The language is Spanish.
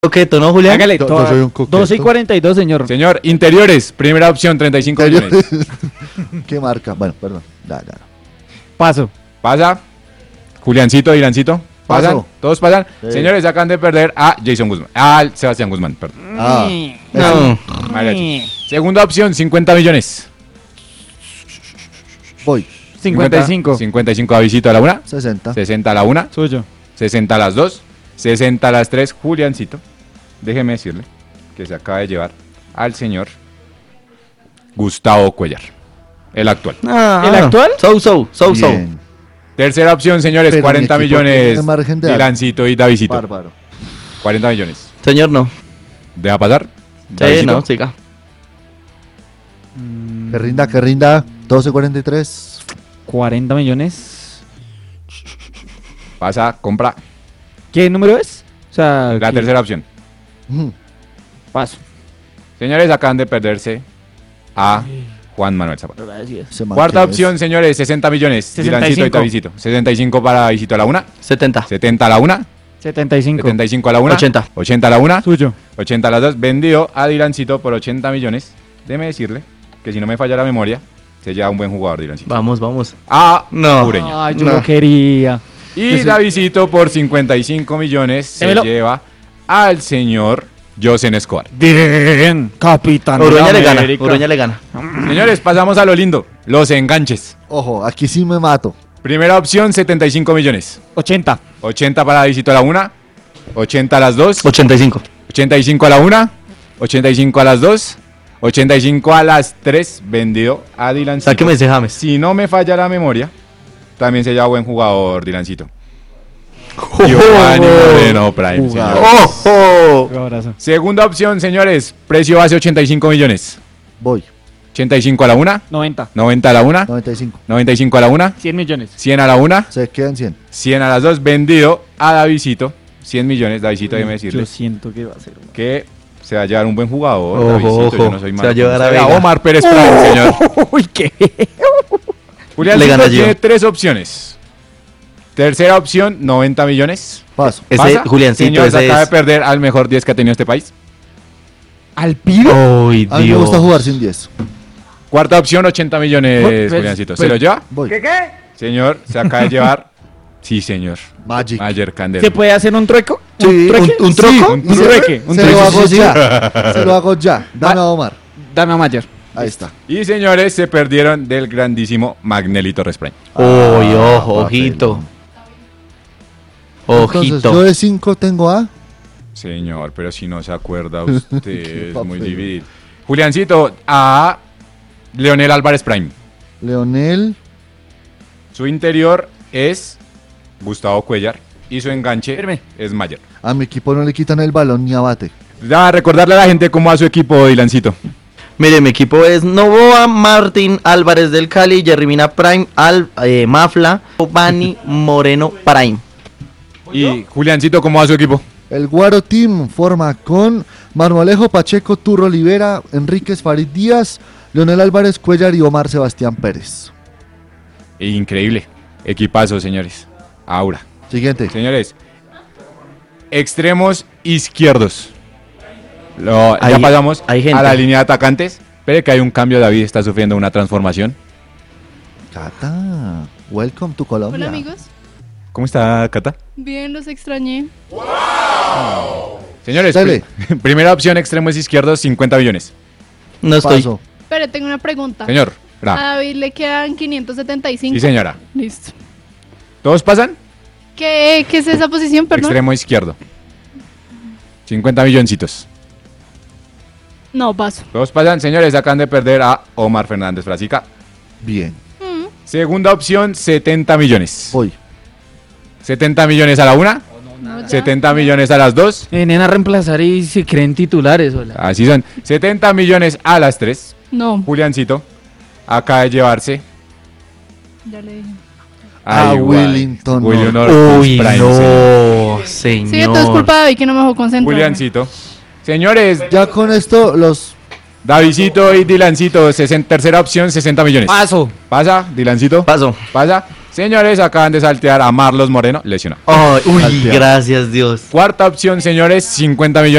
Coqueto, ¿no, Julián? Hágale, Yo soy un coqueto. 12:42, señor. Señor, interiores, primera opción, 35 millones. ¿Qué marca? Bueno, perdón. Ya. Paso. Pasa. Juliancito, Irancito. ¿Pasan? Paso. ¿Todos pasan? Sí. Señores, acaban de perder a Jason Guzmán. Al Sebastián Guzmán, perdón. Ah, No. Mariachi. Segunda opción, 50 millones. voy. 55. 55 a Visito a la una. 60. 60 a la una. Suyo. 60 a las 2, 60 a las 3, Juliancito, déjeme decirle que se acaba de llevar al señor Gustavo Cuellar, el actual. ¿El actual? So. Bien. Tercera opción, señores, Pero 40 mi equipo millones, tiene margen de Dilancito y Davidito. Bárbaro. 40 millones. Señor, no. ¿Deja pasar? Sí, Davidito. no, siga. Que rinda. 12:43. 40 millones. Pasa, compra. ¿Qué número es? O sea, La ¿qué? tercera opción. Paso. Señores, acaban de perderse a Juan Manuel Zapata. Gracias. Ese man Cuarta que es. opción, señores, 60 millones. 65. Dilancito y Davidito. 65 para Davidito a la una. 70. 70 a la una. 75. 75 a la una. 80. 80 a la una. Suyo. 80 a las 2, vendido a Dilancito por 80 millones. Déjeme decirle que si no me falla la memoria, se lleva un buen jugador Dilancito. Vamos. A No. Ureña. Ay, yo No. lo quería. Y Davidito por 55 millones se Démelo. lleva al señor Josen Escobar. Bien, capitán. Oroña de le gana. América. Oroña le gana. Señores, pasamos a lo lindo, los enganches. Ojo, aquí sí me mato. Primera opción, 75 millones. 80. 80 para Davidito a la una, 80 a las 2, 85. 85 a la una, 85 a las 2, 85 a las 3, vendido a Dilancito. Sáqueme ese James. Si no me falla la memoria, también se lleva buen jugador, Dilancito. Giovanni Moreno Prime, Jugador. señor. ¡Ojo! Un abrazo. Segunda opción, señores. Precio base 85 millones. Voy. 85 a la una, 90. 90 a la una, 95. 95 a la una, 100 millones. 100 a la una, Se quedan 100. 100 a las 2, vendido a Davidito. 100 millones, Davidito, déjeme decirle Yo siento que va a ser. que se va a llevar un buen jugador. Ojo, Davidito, ojo. yo no soy Se malo. va a llevar como a usted. Vega. Omar Pérez Prime, señor. Uy, ¿qué? Julián Le gana tiene yo. 3 opciones. Tercera opción, 90 millones. Paso. Ese ¿Pasa? Juliancito, Señores, ese acaba de es. perder al mejor 10 que ha tenido este país. ¿Al pibe? ¡Ay, A mí me Dios! gusta jugar sin 10. Cuarta opción, 80 millones, Pues, Juliancito. ¿Se pues, lo lleva? Voy. Señor, se acaba de llevar. Sí, señor. Magic. Mayer Candelo. ¿Se puede hacer un trueco? Sí, ¿Un trueque? ¿Un troco? Sí, Un trueque. Un Se lo trueque. hago ya. Se lo hago ya. Dame a Omar. Dame a Mayer. Ahí está. Y señores, se perdieron del grandísimo Magnelli Torres Prime. ¡Uy, ojo, ojito! Entonces, yo Ojito. de 5 tengo a. Señor, pero si no se acuerda usted, es muy papel. dividido. Juliancito, a Leonel Álvarez Prime. Leonel. Su interior es Gustavo Cuellar y su enganche Firme. es Mayer. A mi equipo no le quitan el balón ni abate. A recordarle a la gente cómo va su equipo, Dilancito. Mire, mi equipo es Novoa, Martín Álvarez del Cali, Jerrimina Prime, Mafla, Bani Moreno Prime. Y Juliancito, ¿cómo va su equipo? El Guaro Team forma con Marmolejo, Pacheco, Turro Olivera, Enríquez, Farid Díaz, Leonel Álvarez Cuellar y Omar Sebastián Pérez. Increíble. Equipazo, señores. Aura. Siguiente. Señores, extremos izquierdos. Ya Hay- pasamos hay gente. a la línea de atacantes. Espere que hay un cambio, David está sufriendo una transformación. Cata, welcome to Colombia. Hola amigos, ¿Cómo está, Cata? bien los extrañé. Señores, Dale. primera opción, extremos izquierdos, 50 millones. No estoy. Paso. Pero tengo una pregunta. Señor, A ra. David le quedan 575. Sí, señora. Listo. ¿Todos pasan? ¿Qué es esa posición, perdón? Extremo izquierdo. 50 milloncitos. No, paso. Todos pasan, señores, acaban de perder a Omar Fernández Frasica. Bien. Segunda opción, 70 millones. Voy. 70 millones a la una, No, ya. 70 millones a las dos. Vienen a reemplazar y se creen titulares. Hola. Así son. 70 millones a las 3. No, Juliancito acaba de llevarse ya le dije. A Willington William Ortiz. Ortiz Uy, Prime, no, Sí, señor. esto es culpa de David que no me dejó concentrar. Juliancito. Señores, Ya con esto los Davidcito y Dilancito, tercera opción, 60 millones. Paso. ¿Pasa, Dilancito? Paso. ¿Pasa? Señores, acaban de saltear a Marlos Moreno, lesionado. Ay, uy, Salteado. gracias Dios. Cuarta opción, señores, 50 millones.